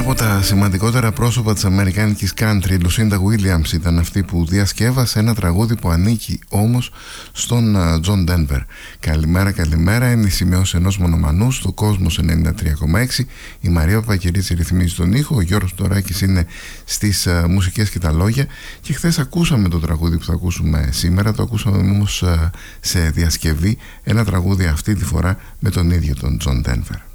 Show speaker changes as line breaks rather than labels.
από τα σημαντικότερα πρόσωπα της αμερικάνικης country, η Lucinda Williams ήταν αυτή που διασκεύασε ένα τραγούδι που ανήκει όμως στον John Denver. Καλημέρα, καλημέρα, είναι η σημειώση ενός μονομανού στο Κόσμος 93,6. Η Μαρία Παπακυρίτση ρυθμίζει τον ήχο, ο Γιώργος Τωράκης είναι στις μουσικές και τα λόγια. Και χθες ακούσαμε το τραγούδι που θα ακούσουμε σήμερα, το ακούσαμε όμως σε διασκευή, ένα τραγούδι αυτή τη φορά με τον ίδιο τον John Denver.